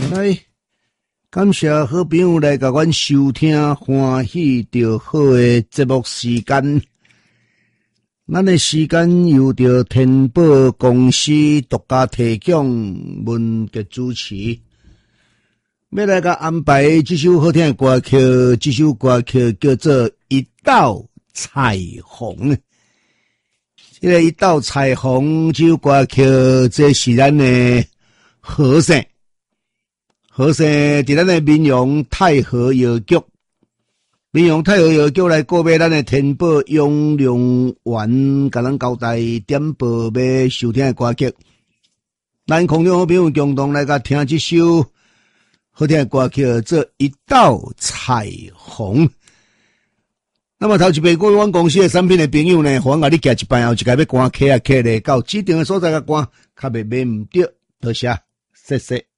来，感谢好朋友来甲阮收听，欢喜着好的节目时间。咱的时间由着天宝公司独家提供，文杰主持。要来甲安排这首好听的歌曲，这首歌曲叫做《一道彩虹》。这个《一道彩虹》这首歌曲，这是咱的和尚。和尚伫咱的民谣太和药局，民谣太和药局来购买咱的天宝永良园，甲咱交代点播要收听的歌曲。咱空中好朋友共同来甲听这首好听的歌曲，做《一道彩虹》。那么头一遍购阮公司的产品的朋友呢，欢迎你寄一摆后，一个要赶客啊客咧，到指定的所在甲赶，较袂买唔着，多谢，谢谢。